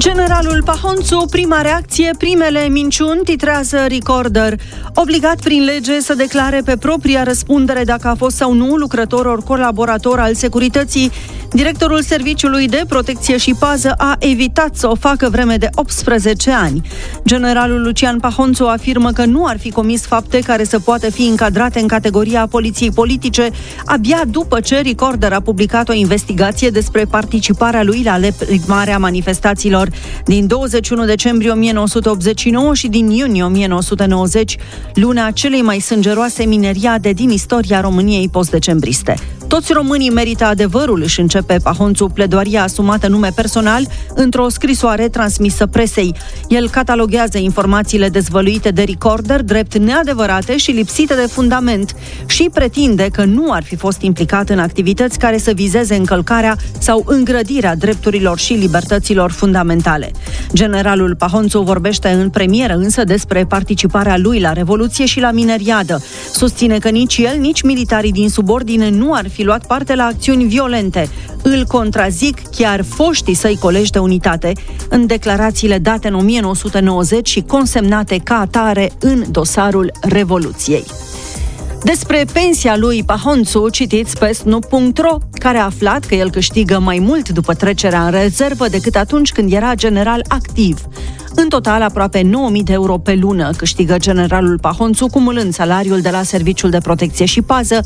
Generalul Pahonțu, prima reacție, primele minciuni, titrează Recorder. Obligat prin lege să declare pe propria răspundere dacă a fost sau nu lucrător ori colaborator al securității, directorul Serviciului de Protecție și Pază a evitat să o facă vreme de 18 ani. Generalul Lucian Pahonțu afirmă că nu ar fi comis fapte care să poată fi încadrate în categoria poliției politice abia după ce Recorder a publicat o investigație despre participarea lui la reprimarea manifestațiilor din 21 decembrie 1989 și din iunie 1990, luna celei mai sângeroase mineriade din istoria României post-decembriste. Toți românii merită adevărul, își începe Pahonțu pledoaria asumată nume personal într-o scrisoare transmisă presei. El cataloghează informațiile dezvăluite de Recorder drept neadevărate și lipsite de fundament și pretinde că nu ar fi fost implicat în activități care să vizeze încălcarea sau îngrădirea drepturilor și libertăților fundamentale. Generalul Pahonțu vorbește în premieră însă despre participarea lui la Revoluție și la mineriadă. Susține că nici el, nici militarii din subordine nu ar fi luat parte la acțiuni violente. Îl contrazic chiar foștii săi colegi de unitate în declarațiile date în 1990 și consemnate ca atare în dosarul Revoluției. Despre pensia lui Pahonțu, citiți pe snoop.ro, care a aflat că el câștigă mai mult după trecerea în rezervă decât atunci când era general activ. În total, aproape 9.000 de euro pe lună câștigă generalul Pahonțu, cumulând salariul de la Serviciul de Protecție și Pază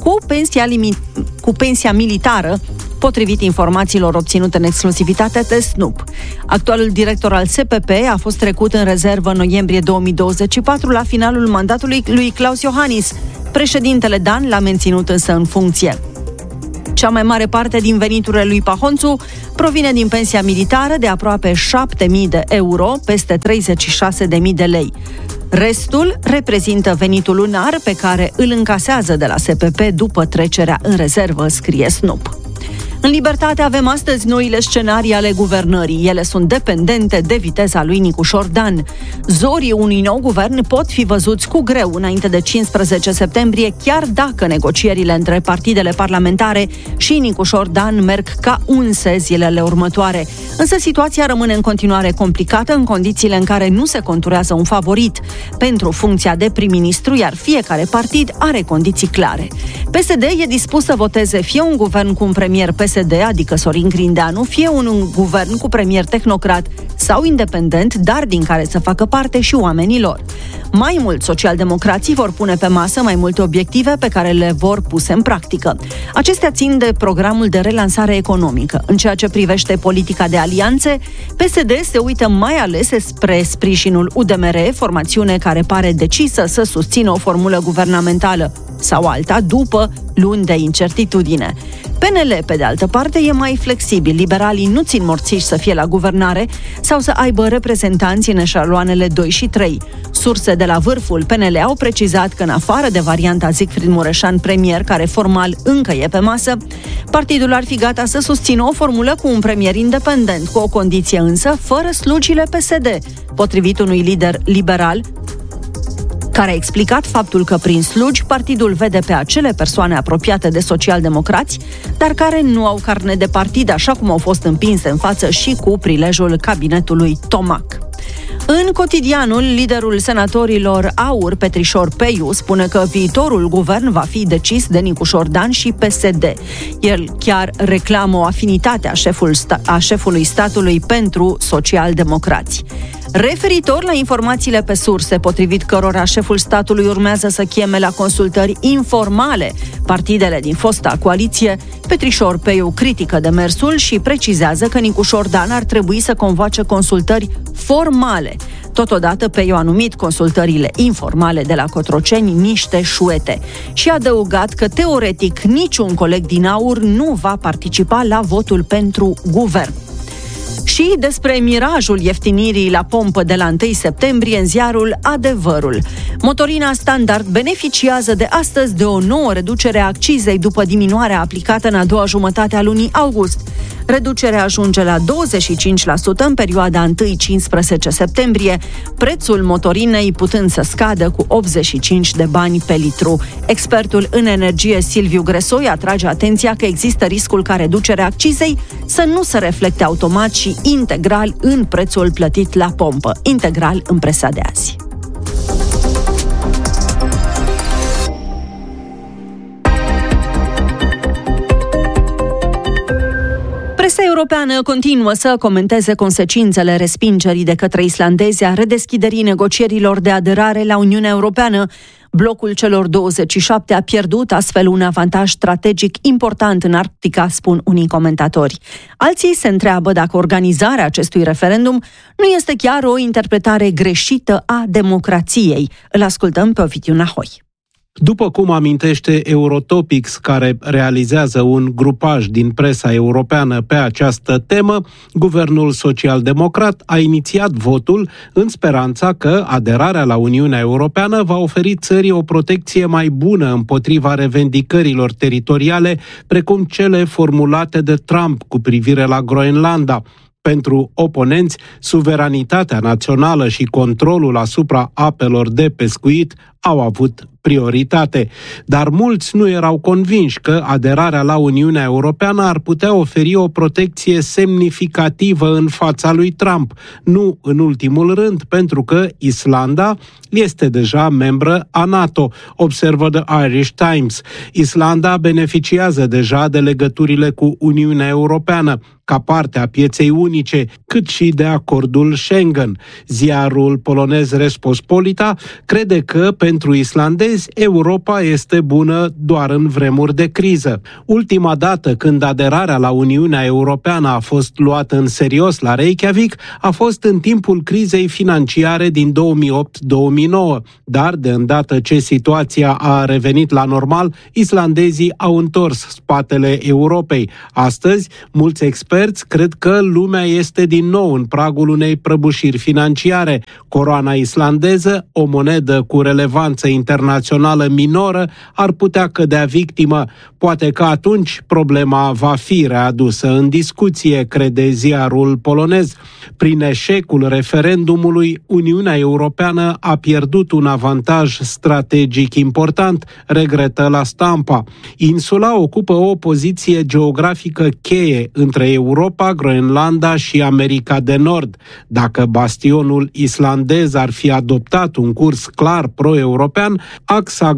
cu pensia militară, potrivit informațiilor obținute în exclusivitate de Snoop. Actualul director al SPP a fost trecut în rezervă în noiembrie 2024 la finalul mandatului lui Claus Iohannis. Președintele Dan l-a menținut însă în funcție. Cea mai mare parte din veniturile lui Pahonțu provine din pensia militară de aproape 7.000 de euro, peste 36.000 de lei. Restul reprezintă venitul lunar pe care îl încasează de la SPP după trecerea în rezervă, scrie Snoop. În Libertate avem astăzi noile scenarii ale guvernării. Ele sunt dependente de viteza lui Nicușor Dan. Zorii unui nou guvern pot fi văzuți cu greu înainte de 15 septembrie, chiar dacă negocierile între partidele parlamentare și Nicușor Dan merg ca unse zilele următoare. Însă situația rămâne în continuare complicată în condițiile în care nu se conturează un favorit pentru funcția de prim-ministru, iar fiecare partid are condiții clare. PSD e dispus să voteze fie un guvern cu un premier PSD, adică Sorin Grindeanu, fie un guvern cu premier tehnocrat sau independent, dar din care să facă parte și oamenii lor. Mai mult, socialdemocrații vor pune pe masă mai multe obiective pe care le vor puse în practică. Acestea țin de programul de relansare economică. În ceea ce privește politica de alianțe, PSD se uită mai ales spre sprijinul UDMR, formațiune care pare decisă să susțină o formulă guvernamentală sau alta după luni de incertitudine. PNL, pe de altă parte, e mai flexibil. Liberalii nu țin morțiși să fie la guvernare sau să aibă reprezentanți în eșaloanele 2 și 3. Surse de la vârful PNL au precizat că, în afară de varianta Siegfried Mureșan premier, care formal încă e pe masă, partidul ar fi gata să susțină o formulă cu un premier independent, cu o condiție însă, fără slugile PSD, potrivit unui lider liberal, care a explicat faptul că prin slugi partidul vede pe acele persoane apropiate de socialdemocrați, dar care nu au carne de partid, așa cum au fost împinse în față și cu prilejul cabinetului Tomac. În Cotidianul, liderul senatorilor AUR, Petrișor Peiu, spune că viitorul guvern va fi decis de Nicușor Dan și PSD. El chiar reclamă o afinitate a șefului statului pentru socialdemocrați. Referitor la informațiile pe surse, potrivit cărora șeful statului urmează să cheme la consultări informale partidele din fosta coaliție, Petrișor Peiu critică demersul și precizează că Nicușor Dan ar trebui să convoace consultări formale. Totodată, Peiu a numit consultările informale de la Cotroceni niște șuete și a adăugat că, teoretic, niciun coleg din AUR nu va participa la votul pentru guvern. Și despre mirajul ieftinirii la pompă de la 1 septembrie în ziarul Adevărul. Motorina standard beneficiază de astăzi de o nouă reducere a accizei după diminuarea aplicată în a doua jumătate a lunii august. Reducerea ajunge la 25% în perioada 1-15 septembrie, prețul motorinei putând să scadă cu 85 de bani pe litru. Expertul în energie Silviu Gresoi atrage atenția că există riscul ca reducerea accizei să nu se reflecte automat și integral în prețul plătit la pompă. Integral în presa de azi. Presa europeană continuă să comenteze consecințele respingerii de către islandezi a redeschiderii negocierilor de aderare la Uniunea Europeană. Blocul celor 27 a pierdut astfel un avantaj strategic important în Arctica, spun unii comentatori. Alții se întreabă dacă organizarea acestui referendum nu este chiar o interpretare greșită a democrației. Îl ascultăm pe Ovidiu Nahoi. După cum amintește Eurotopics, care realizează un grupaj din presa europeană pe această temă, guvernul social-democrat a inițiat votul în speranța că aderarea la Uniunea Europeană va oferi țării o protecție mai bună împotriva revendicărilor teritoriale, precum cele formulate de Trump cu privire la Groenlanda. Pentru oponenți, suveranitatea națională și controlul asupra apelor de pescuit au avut prioritate. Dar mulți nu erau convinși că aderarea la Uniunea Europeană ar putea oferi o protecție semnificativă în fața lui Trump. Nu în ultimul rând, pentru că Islanda este deja membră a NATO, observă The Irish Times. Islanda beneficiază deja de legăturile cu Uniunea Europeană, ca parte a pieței unice, cât și de acordul Schengen. Ziarul polonez Rzeczpospolita crede că pentru islandezi Europa este bună doar în vremuri de criză. Ultima dată când aderarea la Uniunea Europeană a fost luată în serios la Reykjavik a fost în timpul crizei financiare din 2008-2009, dar de îndată ce situația a revenit la normal, islandezii au întors spatele Europei. Astăzi, mulți experți cred că lumea este din nou în pragul unei prăbușiri financiare. Coroana islandeză, o monedă cu relevanță internațională minoră, ar putea cădea victimă. Poate că atunci problema va fi readusă în discuție, crede ziarul polonez. Prin eșecul referendumului, Uniunea Europeană a pierdut un avantaj strategic important, regretă La Stampa. Insula ocupă o poziție geografică cheie între Europa, Groenlanda și America de Nord. Dacă bastionul islandez ar fi adoptat un curs clar pro-european, axa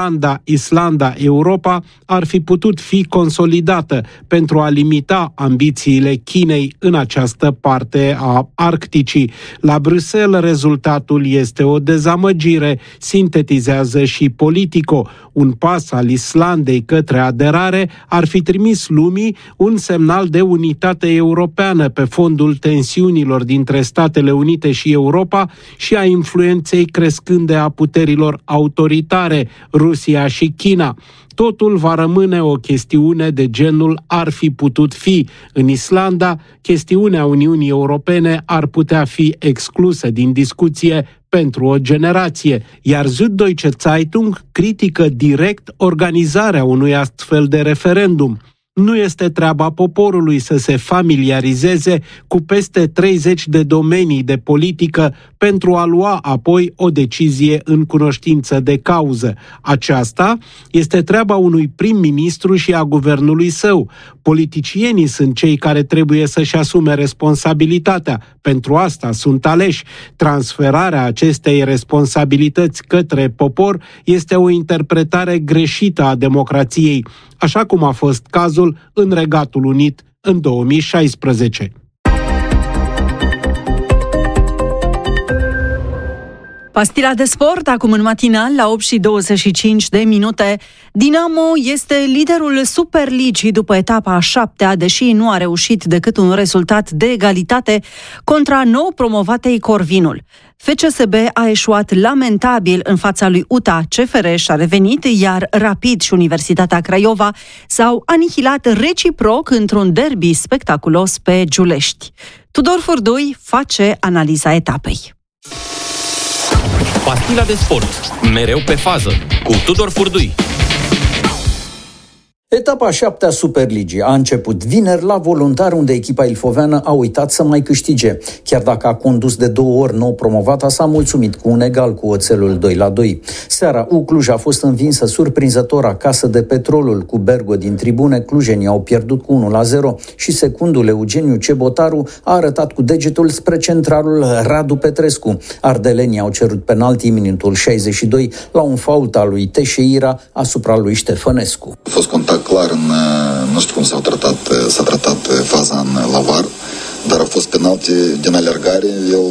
Groenlanda-Islanda-Europa ar fi putut fi consolidată pentru a limita ambițiile Chinei în această parte a Arcticii. La Bruxelles, rezultatul este o dezamăgire, sintetizează și Politico. Un pas al Islandei către aderare ar fi trimis lumii un semnal de unitate europeană pe fondul tensiunilor dintre Statele Unite și Europa și a influenței crescânde a puterilor autoritare, Rusia și China. Totul va rămâne o chestiune de genul ar fi putut fi. În Islanda, chestiunea Uniunii Europene ar putea fi exclusă din discuție pentru o generație, iar Süddeutsche Zeitung critică direct organizarea unui astfel de referendum. Nu este treaba poporului să se familiarizeze cu peste 30 de domenii de politică pentru a lua apoi o decizie în cunoștință de cauză. Aceasta este treaba unui prim-ministru și a guvernului său. Politicienii sunt cei care trebuie să-și asume responsabilitatea. Pentru asta sunt aleși. Transferarea acestei responsabilități către popor este o interpretare greșită a democrației, așa cum a fost cazul în Regatul Unit în 2016. Pastila de sport, acum în matinal, la 8:25. Dinamo este liderul Superligii după etapa a 7-a, deși nu a reușit decât un rezultat de egalitate contra nou promovatei Corvinul. FCSB a eșuat lamentabil în fața lui UTA, CFR și-a revenit, iar Rapid și Universitatea Craiova s-au anihilat reciproc într-un derby spectaculos pe Giulești. Tudor Furdui face analiza etapei. Pastila de sport, mereu pe fază, cu Tudor Furdui. Etapa 7 a Superligii a început vineri la Voluntari, unde echipa ilfoveană a uitat să mai câștige. Chiar dacă a condus de 2 ori, nou promovata s-a mulțumit cu un egal cu Oțelul 2-2. Seara, Cluj a fost învinsă surprinzător acasă de Petrolul. Cu Bergo din tribune, clujenii au pierdut cu 1-0 și secundul Eugeniu Cebotaru a arătat cu degetul spre centralul Radu Petrescu. Ardelenii au cerut penalti în minutul 62 la un fault al lui Teixeira asupra lui Ștefănescu. A fost contact clar, nu știu cum s-a tratat faza la VAR, dar a fost penalti din alergare, el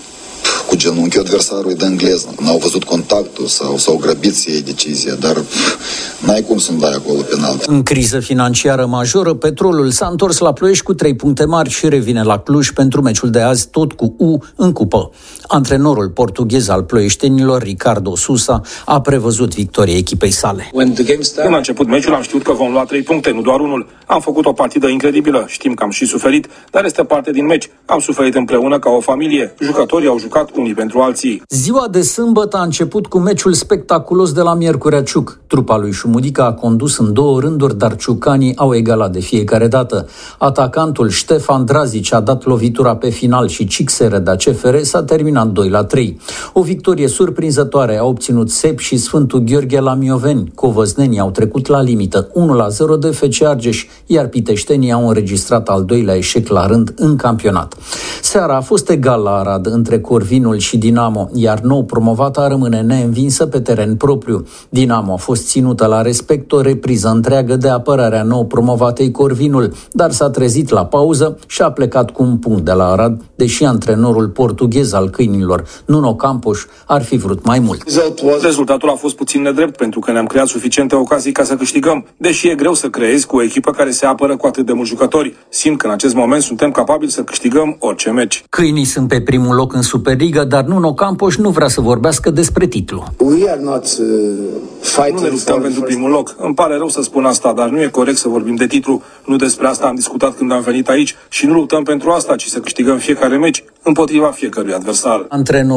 cu genunchiul adversarului de engleză. N-au văzut contactul sau s-au grăbit să iei decizia, dar n-ai cum să-mi dai acolo penalti. În criză financiară majoră, Petrolul s-a întors la Ploiești cu 3 puncte mari și revine la Cluj pentru meciul de azi, tot cu U în cupă. Antrenorul portughez al ploieștenilor, Ricardo Sousa, a prevăzut victoria echipei sale. Când a început meciul am știut că vom lua 3 puncte, nu doar unul. Am făcut o partidă incredibilă, știm că am și suferit, dar este parte din meci. Am suferit împreună ca o familie. Jucătorii au jucat unii pentru alții. Ziua de sâmbătă a început cu meciul spectaculos de la Miercurea Ciuc. Trupa lui Șumudica a condus în 2 rânduri, dar ciucanii au egalat de fiecare dată. Atacantul Ștefan Drazici a dat lovitura pe final și Cixere de CFR s-a terminat 2-3. O victorie surprinzătoare a obținut Sep și Sfântul Gheorghe la Mioveni. Covăznenii au trecut la limită 1-0 de FC Argeș, iar piteștenii au înregistrat al 2-lea eșec la rând în campionat. Seara a fost egal la Arad între Corvinul și Dinamo, iar nou promovata rămâne neînvinsă pe teren propriu. Dinamo a fost ținută la respect o repriză întreagă de apărarea nou promovatei Corvinul, dar s-a trezit la pauză și a plecat cu un punct de la Arad, deși antrenorul portughez al câinilor, Nuno Campos, ar fi vrut mai mult. Rezultatul a fost puțin nedrept pentru că ne-am creat suficiente ocazii ca să câștigăm, deși e greu să creezi cu o echipă care se apără cu atât de mulți jucători. Simt că în acest moment suntem capabili să câștigăm orice meci. Câinii sunt pe primul loc în Superliga, dar Nuno Campos nu vrea să vorbească despre titlu. Nu ne luptăm pentru primul loc. Îmi pare rău să spun asta, dar nu e corect să vorbim de titlu. Nu despre asta am discutat când am venit aici și nu luptăm pentru asta, ci să câștigăm fiecare meci împotriva fiecărui adversar. Antrenor